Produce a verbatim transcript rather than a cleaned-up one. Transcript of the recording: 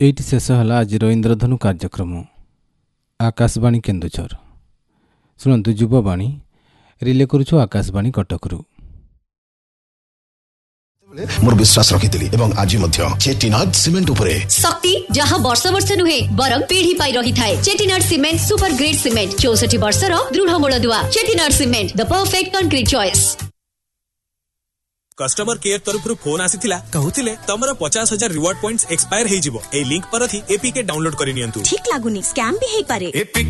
Eighty शेष है आज इंद्रधनु कार्यक्रम आकाशवाणी केन्दुझर शुणु युववाणी रिले करुछु आकाशवाणी कटकरू मोर विश्वास रखिथिली एवं आज मध्य चेटीनाड सीमेंट उपरे शक्ति जहाँ वर्ष वर्ष नुहे बरं पीढ़ी पाई रही थाए। Chettinad cement super grade cement चौसठ वर्ष दृढ़ मूलदुआ। Chettinad cement the perfect concrete choice. Customer care तरफ फोन आसीथिला कहउथिले तमरो पचास हजार रिवार्ड पॉइंट्स एक्सपायर हे जिवो। ए लिंक पर थी एपीके डाउनलोड करि नियंतु। ठीक लागुनी स्कैम भी हे पारे। एपीके